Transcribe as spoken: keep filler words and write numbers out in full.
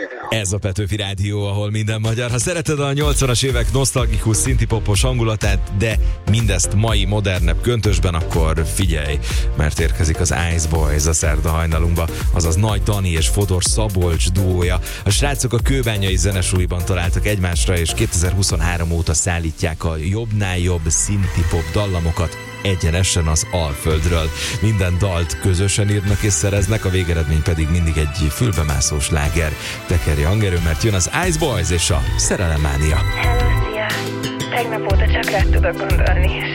Ez a Petőfi Rádió, ahol minden magyar. Ha szereted a nyolcvanas évek nosztalgikus, szintipopos hangulatát, de mindezt mai, modernebb köntösben, akkor figyelj, mert érkezik az Ice Boys a szerda hajnalunkba, azaz Nagy Dani és Fodor Szabolcs duója. A srácok a kőbányai zenesuliban találtak egymásra, és kétezer-huszonhárom óta szállítják a jobbnál jobb szintipop dallamokat egyenesen az Alföldről. Minden dalt közösen írnak és szereznek, a végeredmény pedig mindig egy fülbemászó sláger. Tekerj hangerő, mert jön az Ice Boys és a Szerelemmánia. Hello, szia! Tegnap óta csak rád tudok gondolni,